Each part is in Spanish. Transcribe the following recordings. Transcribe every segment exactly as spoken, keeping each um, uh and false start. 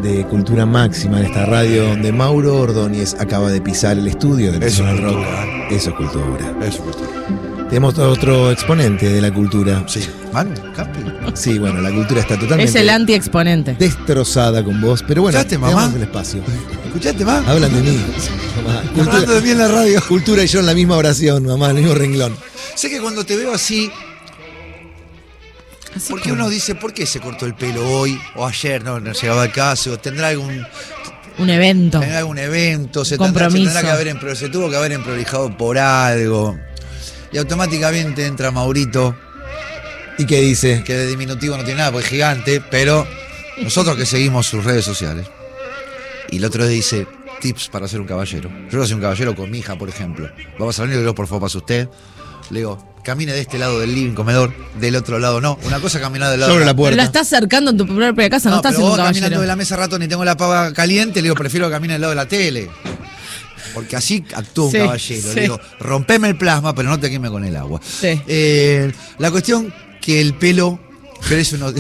de Cultura Máxima, de esta radio donde Mauro Ordóñez acaba de pisar el estudio de Personal Rock. Eso es cultura. Eso es cultura. Tenemos otro exponente de la cultura. Sí. Manu, Capi. Sí, bueno, la cultura está totalmente... Es el anti-exponente. Destrozada con vos, pero bueno, ¿Escuchaste, mamá? tenemos el espacio. ¿Escuchaste, mamá? Hablan de mí, mamá. Cultura, Hablando de mí en la radio. Cultura y yo en la misma oración, mamá, en el mismo renglón. Sé que cuando te veo así, Así porque como uno dice, ¿por qué se cortó el pelo hoy o ayer? No, no llegaba al caso. ¿Tendrá algún, un evento. tendrá algún evento? ¿Se tendrá, Compromiso. se, tendrá que haber, pero se tuvo que haber emprolijado por algo? Y automáticamente entra Maurito, ¿Y qué dice? que de diminutivo no tiene nada, porque es gigante, pero nosotros que seguimos sus redes sociales. Y el otro día dice, tips para ser un caballero. Yo soy un caballero con mi hija, por ejemplo. Vamos a salir y le digo, por favor, pase usted. Le digo, camine de este lado del living comedor, del otro lado no. Una cosa caminar del lado Sobre de la Pero puerta. la estás acercando en tu propia casa, no, No, estás pero siendo un vos caminando caballero. de la mesa rato ni tengo la pava caliente, le digo, prefiero que camine del lado de la tele. Porque así actúa un Sí, caballero. sí. Le digo, rompeme el plasma, pero no te queme con el agua. Sí. Eh, la cuestión que el pelo crece unos...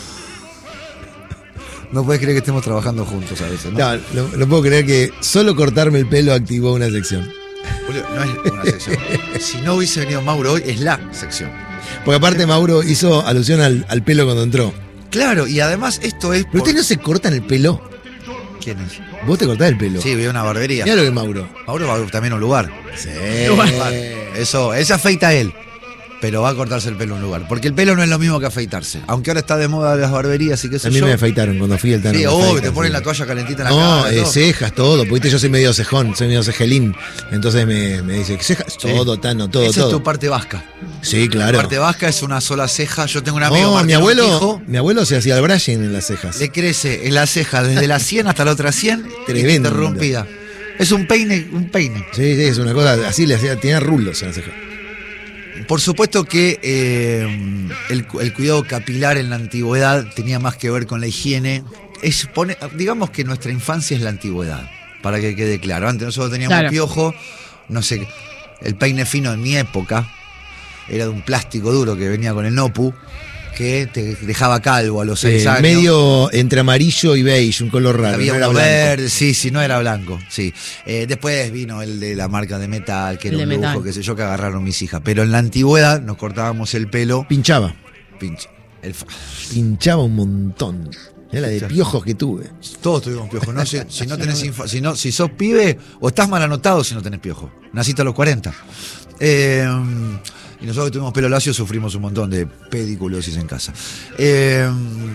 No puedes creer que estemos trabajando juntos a veces, ¿no? No, no, no puedo creer que solo cortarme el pelo activó una sección. Julio, no es una sección. Si no hubiese venido Mauro hoy, es la sección. Porque aparte Mauro hizo alusión al, al pelo cuando entró. Claro, y además esto es... ¿Pero por- ustedes no se cortan el pelo? ¿Quién es? ¿Vos te cortás el pelo? Sí, voy a una barbería. Mirá lo que es Mauro. Mauro va también a un lugar. Sí. Eso, ese afeita a él. Pero va a cortarse el pelo en un lugar. Porque el pelo no es lo mismo que afeitarse. Aunque ahora está de moda las barberías y qué sé A mí yo. me afeitaron cuando fui al Tano. Sí, me obvio, afeitan, te ponen sí. la toalla calentita en la No, cara. eh, todo. cejas, todo. Porque viste, yo soy medio cejón, soy medio cejelín. Entonces me, me dice, cejas, Sí. todo, Tano, todo, Esa todo. es tu parte vasca. Sí, La claro. parte vasca es una sola ceja. Yo tengo un amigo, No, Martín mi abuelo, Urquijo, mi abuelo se hacía el brushing en las cejas. le crece en la ceja desde la sien hasta la otra sien. Tremendo. Interrumpida. Es un peine, un peine. Sí, sí, es una cosa así, le hacía, tenía rulos en las cejas. Por supuesto que eh, el, el cuidado capilar en la antigüedad tenía más que ver con la higiene. Es, pone, digamos que nuestra infancia es la antigüedad, para que quede claro. Antes nosotros teníamos Claro. piojo, no sé, el peine fino en mi época era de un plástico duro que venía con el Nopu, que te dejaba calvo a los seis Eh, años. medio entre amarillo y beige, un color raro. Había no era uno blanco. verde, sí, sí, no era blanco, sí. Eh, después vino el de la marca de metal, que era El un de lujo, metal. qué sé yo, que agarraron mis hijas. Pero en la antigüedad nos cortábamos el pelo, Pinchaba, pinche, el fa- pinchaba un montón. Era la de Pinchaba. piojos que tuve. todos tuvimos piojo. No, si, si no tenés infa- si, no, si sos pibe, o estás mal anotado si no tenés piojo. Naciste a los cuarenta. Eh, y nosotros que tuvimos pelo lacio sufrimos un montón de pediculosis en casa. Eh,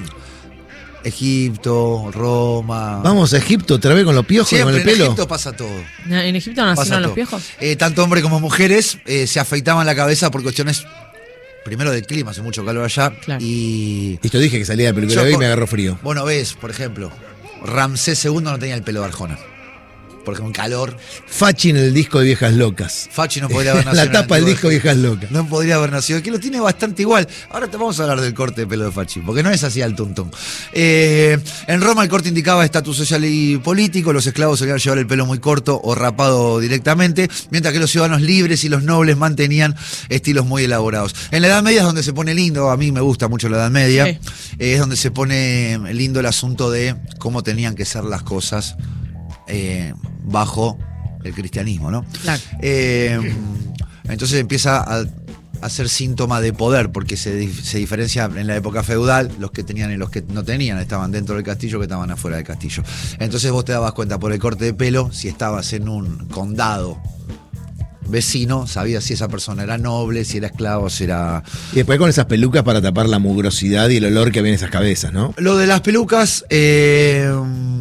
Egipto, Roma. Vamos a Egipto otra vez con los piojos, Siempre con el en pelo. Egipto pasa todo. ¿En Egipto Pasa nacieron los todo. piojos? Eh, tanto hombres como mujeres eh, se afeitaban la cabeza por cuestiones, primero del clima, hace mucho calor allá. Claro. Y Esto dije que salía de peluquería Yo hoy y con- me agarró frío. vos no ves, por ejemplo, Ramsés segundo no tenía el pelo de Arjona. Porque con calor, Fachi en el disco de Viejas Locas. Fachi no podría haber nacido. La en el tapa del disco antiguo Viejas Locas. No podría haber nacido. Que lo tiene bastante igual. Ahora te vamos a hablar del corte de pelo de Fachi, porque no es así al tuntún. Eh, en Roma el corte indicaba estatus social y político. Los esclavos solían llevar el pelo muy corto o rapado directamente, mientras que los ciudadanos libres y los nobles mantenían estilos muy elaborados. En la Edad Media es donde se pone lindo. A mí me gusta mucho la Edad Media. Sí. Eh, es donde se pone lindo el asunto de cómo tenían que ser las cosas eh, bajo el cristianismo, ¿no? Claro. Eh, entonces empieza a, a ser síntoma de poder, porque se, dif- se diferencia en la época feudal, los que tenían y los que no tenían, estaban dentro del castillo que estaban afuera del castillo. Entonces vos te dabas cuenta por el corte de pelo, si estabas en un condado vecino, sabías si esa persona era noble, si era esclavo, si era... Y después con esas pelucas para tapar la mugrosidad y el olor que había en esas cabezas, ¿no? Lo de las pelucas, eh,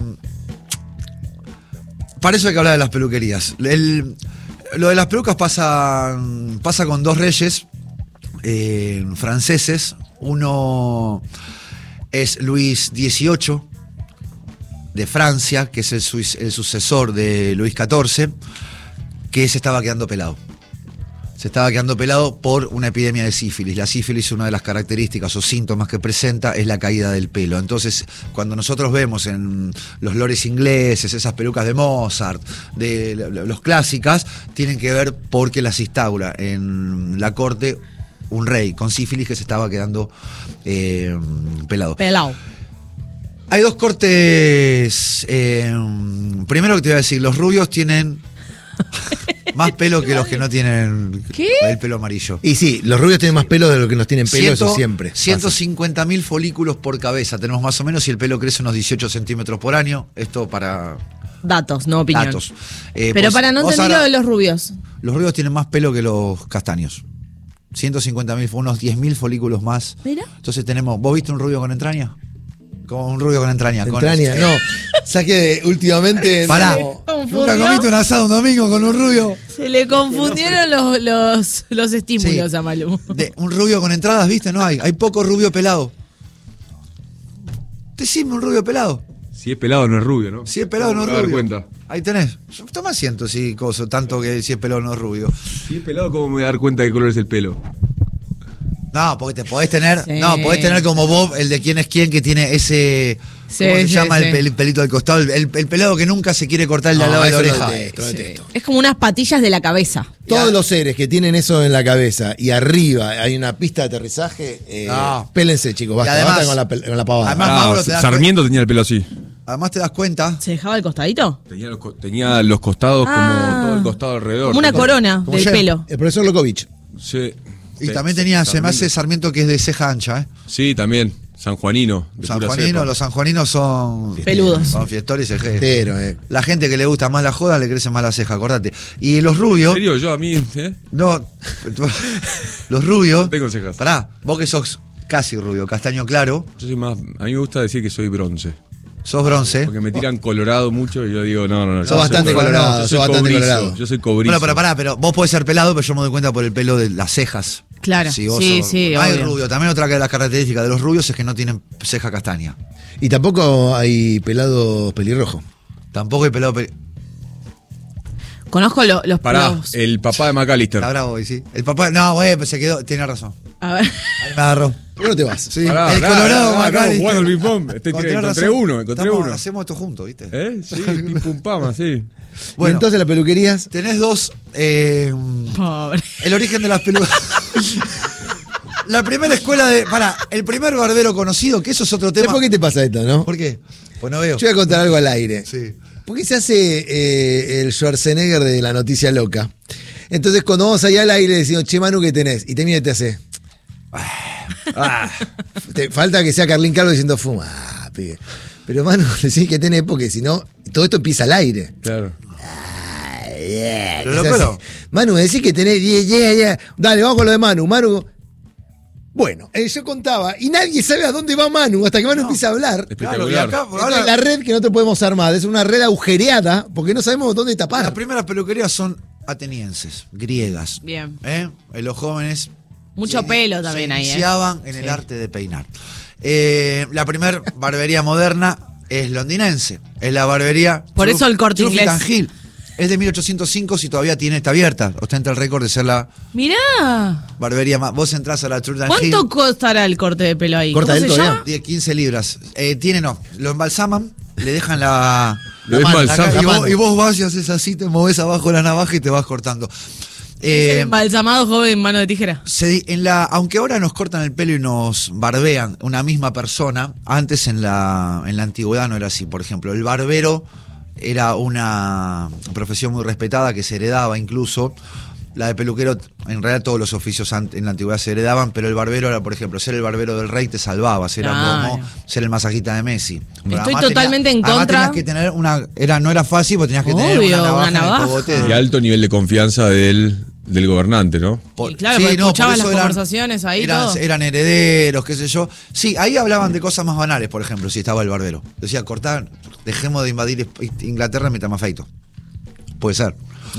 para eso hay que hablar de las peluquerías. El- lo de las pelucas pasa, pasa con dos reyes eh, franceses. Uno es Luis dieciocho de Francia, que es el, suis- el sucesor de Luis catorce, que se estaba quedando pelado. Se estaba quedando pelado por una epidemia de sífilis. La sífilis, una de las características o síntomas que presenta es la caída del pelo. Entonces, cuando nosotros vemos en los lores ingleses, esas pelucas de Mozart, de los clásicas, tienen que ver porque las instaura en la corte un rey con sífilis que se estaba quedando eh, pelado. Pelao. Hay dos cortes. Eh, primero que te voy a decir, los rubios tienen más pelo que los que no tienen ¿Qué? el pelo amarillo. Y sí, los rubios tienen más pelo de lo que nos tienen pelo, eso siempre. ciento cincuenta mil folículos por cabeza tenemos más o menos y el pelo crece unos dieciocho centímetros por año. Esto para Datos, no opinión. datos. Eh, Pero vos- para no vos entender ahora- lo de los rubios. Los rubios tienen más pelo que los castaños. ciento cincuenta mil, unos diez mil folículos más. Mira. Entonces tenemos, ¿vos viste un rubio con entraña? Como un rubio con entraña. con- Entraña, no. Saqué últimamente. Pará. no. Confundió. ¿Nunca comiste un asado un domingo con un rubio? Se le confundieron los, los, los estímulos Sí. a Malú. De, un rubio con entradas, ¿viste? No hay. Hay poco rubio pelado. Decime un rubio pelado. Si es pelado no es rubio, ¿no? Si es pelado no es Me voy a dar rubio. cuenta. Ahí tenés. Toma asiento, sí, coso, tanto que si es pelado no es rubio. Si es pelado, ¿cómo me voy a dar cuenta de qué color es el pelo? No, porque te podés tener, Sí. no, podés tener como Bob, el de quién es quién, que tiene ese, Sí, ¿cómo se sí, llama? sí. El pel- pelito al costado, el, el- el pelado que nunca se quiere cortar el de al No, lado de la eso lo oreja. detesto, lo Sí. detesto. Es como unas patillas de la cabeza. Todos Ya. los seres que tienen eso en la cabeza y arriba hay una pista de aterrizaje, eh, No. pélense, chicos, basta, Y además- basta con la, pel- con la pavada. además- Ah, Mauro, te das Sarmiento tenía el pelo así. Además te das cuenta, ¿Se dejaba el costadito? Tenía los, co- tenía los costados Ah. como todo el costado alrededor. Como una Tenía- corona como del yo. pelo. El profesor Lokovic. Sí. y Sí, también tenía, se me Sarmiento. hace Sarmiento que es de ceja ancha, ¿eh? Sí, también. Sanjuanino. de pura Sanjuanino, cepa. los sanjuaninos son Peludos. Son fiestores, el jefe. Pero, eh. La gente que le gusta más la joda le crece más la ceja, acordate. Y los ¿En rubios, serio? Yo a mí, ¿eh? no, los rubios, No tengo cejas. pará, vos que sos casi rubio, castaño claro, Yo soy más. A mí me gusta decir que soy bronce. sos bronce. Porque me tiran colorado mucho y yo digo, no, no, no. Sos yo bastante soy- colorado, yo sos soy bastante cobrizo, colorado. Yo soy cobrizo. Bueno, pero pará, pero vos podés ser pelado, pero yo me doy cuenta por el pelo de las cejas. Claro. Si vos Sí, sos- sí, no hay obvio. rubio. También otra de las características de los rubios es que no tienen ceja castaña. Y tampoco hay pelados pelirrojos. Tampoco hay pelado peli- Conozco lo- los Pará, pelos. el papá de McAllister. Está bravo hoy, sí. El papá, no, güey, pues se quedó, tiene razón. A ver. Ahí me agarró. ¿Por qué no te vas? Sí, Pará, el pará, Colorado pará, Macalister. estamos jugando al ping-pong. Este No, tiene- tenés encontré razón. uno, encontré Estamos- uno. Hacemos esto juntos, ¿viste? ¿Eh? Sí, pim pum pam, sí. Y Bueno, entonces las peluquerías. tenés dos. eh, Pobre. el origen de las pelucas. La primera escuela de. Pará, el primer barbero conocido, que eso es otro ¿Sabes tema. por qué te pasa esto, no? ¿Por qué? Pues no veo. Yo voy a contar algo al aire. Sí. ¿Por qué se hace eh, el Schwarzenegger de la noticia loca? Entonces, cuando vamos allá al aire, decimos, che, Manu, ¿qué tenés? Y te mira y te hace. Ah, te falta que sea Carlín Calvo diciendo, fuma, ah, pibe. Pero, Manu, decís que tenés porque si no, todo esto empieza al aire. Claro. Yeah, Pero es lo así. pero- Manu, decís que tenés. Yeah, yeah, yeah. Dale, vamos con lo de Manu. Manu. Bueno, eh, yo contaba, y nadie sabe a dónde va Manu hasta que Manu empieza a hablar. Claro, y Espectacular. acá, Esta ahora, es la red que no te podemos armar, es una red agujereada porque no sabemos dónde tapar. las primeras peluquerías son atenienses, griegas. Bien. ¿Eh? Eh, Los jóvenes. Mucho se- pelo también se ahí, ¿eh? iniciaban en Sí. el arte de peinar. Eh, la primera barbería moderna es londinense. Es la barbería. Por Truf- eso el Corte Truff y Inglés. Tangil. Es de mil ochocientos cinco si todavía tiene, está abierta. Ostenta el récord de ser la Mirá. barbería más. Vos entrás a la Truff and Hill, ¿Cuánto costará el corte de pelo ahí? Corta ¿Cómo él se todavía. llama? diez, quince libras. Eh, tiene, no. Lo embalsaman, le dejan la. Lo la mano, la embalsaman. ca- y, La vos, mano. y vos vas y haces así, te moves abajo la navaja y te vas cortando. Es Eh, el embalsamado joven mano de tijera. Se di- en la, aunque ahora nos cortan el pelo y nos barbean una misma persona, antes en la, en la antigüedad no era así. Por ejemplo, el barbero era una profesión muy respetada que se heredaba incluso. La de peluquero, en realidad todos los oficios ant- en la antigüedad se heredaban, pero el barbero era, por ejemplo, ser el barbero del rey te salvaba, era Claro. como ser el masajista de Messi. Pero Estoy además totalmente en además contra. tenías que tener una, era, no era fácil porque tenías que tener Obvio, una navaja, una en el navaja. cogote. Y alto nivel de confianza del, del gobernante, ¿no? Por- Y claro, porque por escuchaban eso las conversaciones ahí, eran, todo. eran herederos, qué sé yo. Sí, ahí hablaban de cosas más banales, por ejemplo, si estaba el barbero. Decía, cortar, dejemos de invadir Inglaterra mientras me afeito. Puede ser.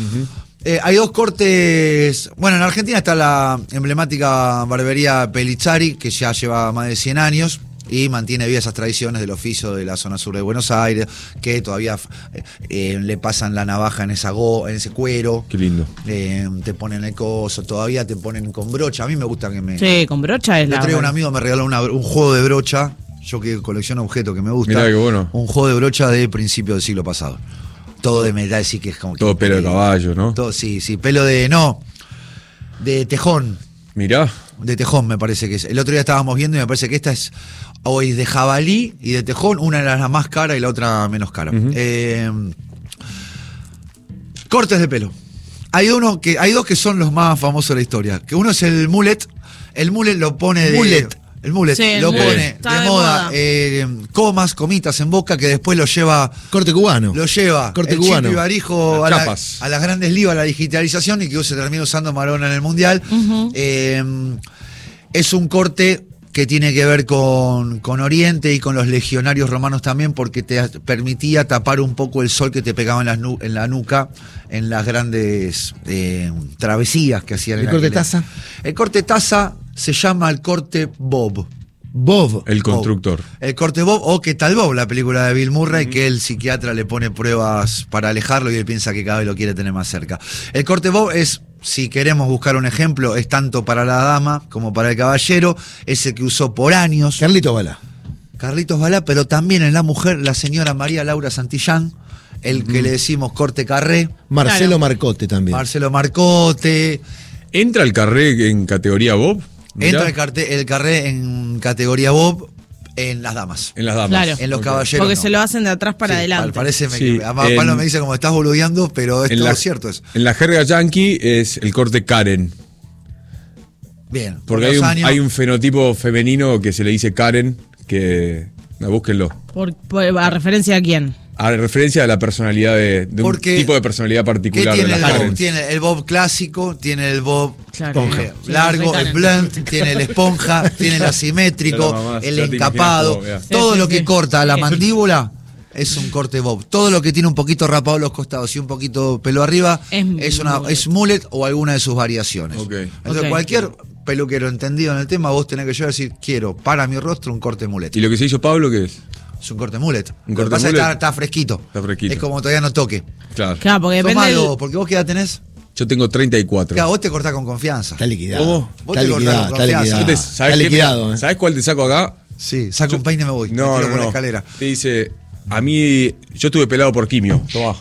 Eh, hay dos cortes. Bueno, en Argentina está la emblemática barbería Pellizzari, que ya lleva más de cien años. Y mantiene viva esas tradiciones del oficio de la zona sur de Buenos Aires, que todavía eh, eh, le pasan la navaja en esa go, en ese cuero. Qué lindo. Eh, te ponen el coso, todavía te ponen con brocha. A mí me gusta que me. Sí, con brocha es El la. otro día un amigo me regaló una- un juego de brocha. Yo que colecciono objetos que me gusta. Mirá qué bueno. Un juego de brocha de principio del siglo pasado. Todo de metal, sí que es como. Todo que- pelo de caballo, ¿no? Todo, sí, sí, pelo de. No. De tejón. Mirá. de tejón, me parece que es. El otro día estábamos viendo y me parece que esta es hoy de jabalí y de tejón. Una era la más cara y la otra menos cara. Uh-huh. eh, cortes de pelo. Hay uno que hay dos que son los más famosos de la historia. Que uno es el mullet. El mullet lo pone de... Mullet. El mullet sí, el lo mullet. pone Está de, de moda, moda. Eh, comas, comitas en boca, que después lo lleva... Corte cubano. Lo lleva Corte el cubano. Chipi Barijo a, la, Chapas. a las grandes ligas, a la digitalización, y que se termina usando Maradona en el Mundial. Uh-huh. Eh, es un corte que tiene que ver con, con Oriente y con los legionarios romanos también, porque te permitía tapar un poco el sol que te pegaba en, las nu- en la nuca en las grandes eh, travesías que hacían. ¿El en corte aquel- taza? El corte taza se llama el corte Bob. Bob. El constructor. Bob. El corte Bob, o ¿Qué tal Bob? La película de Bill Murray, mm-hmm. que el psiquiatra le pone pruebas para alejarlo y él piensa que cada vez lo quiere tener más cerca. El corte Bob es, si queremos buscar un ejemplo, es tanto para la dama como para el caballero, ese que usó por años Carlito Balá. Carlitos Balá, pero también en la mujer, la señora María Laura Santillán, el que mm. le decimos corte carré. Marcelo Claro. Marcote también. Marcelo Marcote. ¿Entra el carré en categoría Bob? Mirá. Entra el, carte, el carré en categoría Bob en las damas. En las damas. Claro. En los Ok. caballeros Porque no. se lo hacen de atrás para Sí, adelante. Parece Sí, que además en- Pablo me dice como estás boludeando, pero es En todo la, cierto eso. en la jerga yankee es el corte Karen. Bien. Porque con hay los un, años- hay un fenotipo femenino que se le dice Karen, que no, búsquenlo. Por, por- ¿A referencia a quién? A referencia a la personalidad de, de un Porque- tipo de personalidad ¿Qué particular de tiene las el Bob? Karen. Tiene el Bob clásico, tiene el Bob Claro. eh, Sí, largo, re el Karen. blunt, tiene el esponja, tiene el asimétrico, Ya la mamá, el ya te encapado. imaginas Sí, cómo, Todo sí, lo sí. que corta la Sí. mandíbula es un corte Bob. Todo lo que tiene un poquito rapado los costados y un poquito pelo arriba Es es, una mullet. es mullet o alguna de sus variaciones. Ok. Entonces Ok. cualquier peluquero entendido en el tema, vos tenés que llegar a decir, quiero para mi rostro un corte mullet. ¿Y lo que se hizo Pablo qué es? Es un corte mullet. Un Lo que corte pasa es que mullet. está, está fresquito. Está fresquito. Es como todavía no toque. Claro. Claro, porque Sos depende del- malo, porque vos qué edad tenés. Yo tengo treinta y cuatro. Claro, vos te cortás con confianza. Está liquidado. ¿Cómo? Vos Está te cortás liquidado, con está confianza. liquidado. Yo te- Está ¿sabes, qué? liquidado, eh. ¿Sabes cuál te saco acá? Sí, saca un peine y me voy. me No, tiro no, por la no. escalera. Te dice, a mí, yo estuve pelado por quimio. Tomá.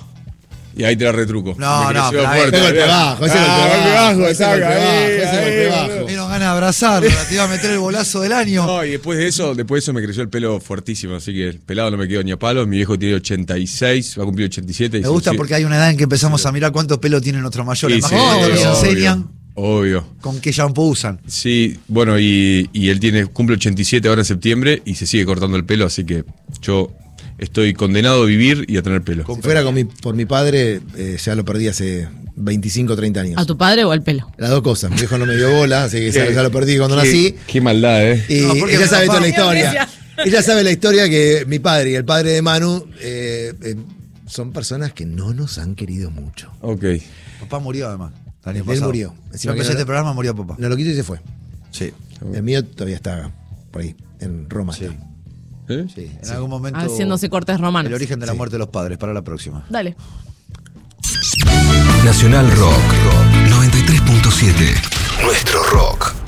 Y ahí te la retruco. No, Me no, creció pero ahí- fuerte. Ese golpe bajo, ese Ah, golpe golpe bajo, bajo, ese saca, golpe bajo, ahí, ese ahí, golpe boludo. bajo. Me dieron ganas de abrazarlo, te iba a meter el golazo del año. No, y después de eso, después de eso me creció el pelo fuertísimo, así que el pelado no me quedó ni a palos. Mi viejo tiene ochenta y seis, va a cumplir ochenta y siete. y Me sí, gusta sí. porque hay una edad en que empezamos a mirar cuánto pelo tienen nuestros mayores. Sí, Más sí, que cuando obvio, nos obvio, enseñan Obvio. con qué shampoo usan. Sí, bueno, y, y él tiene cumple ochenta y siete ahora en septiembre y se sigue cortando el pelo, así que yo estoy condenado a vivir y a tener pelo. Si fuera con mi, por mi padre, eh, ya lo perdí hace veinticinco, treinta años. ¿A tu padre o al pelo? Las dos cosas. Mi viejo no me dio bola, así que ya, ya lo perdí cuando Qué- nací. Qué maldad, ¿eh? Y No, porque ella mi sabe papá- toda la historia. Decía. Ella sabe la historia que mi padre y el padre de Manu eh, eh, son personas que no nos han querido mucho. Ok. Papá murió además. El año Él pasado. murió. Yo Encima que empecé no- este programa, murió papá. Nos lo quitó y se fue. Sí. El mío todavía está por ahí, en Roma. Sí. está. ¿Eh? Sí. En algún momento. Haciéndose cortes romanos. El origen de la muerte de los padres, para la próxima. Dale. Nacional Rock, noventa y tres punto siete. Nuestro rock.